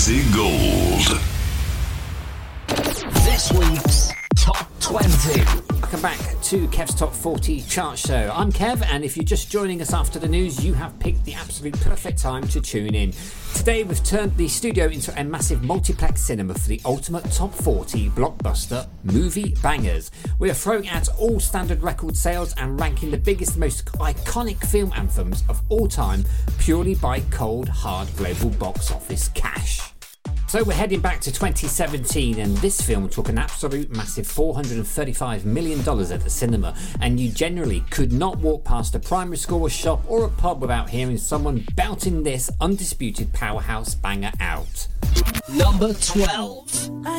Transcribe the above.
Classic Gold. This week's Top 20. Welcome back to Kev's Top 40 Chart Show. I'm Kev, and if you're just joining us after the news, you have picked the absolute perfect time to tune in. Today we've turned the studio into a massive multiplex cinema for the ultimate top 40 blockbuster movie bangers. We are throwing out all standard record sales and ranking the biggest, most iconic film anthems of all time purely by cold, hard global box office cash. So we're heading back to 2017, and this film took an absolute massive $435 million at the cinema, and you generally could not walk past a primary school, a shop or a pub without hearing someone belting this undisputed powerhouse banger out. Number 12.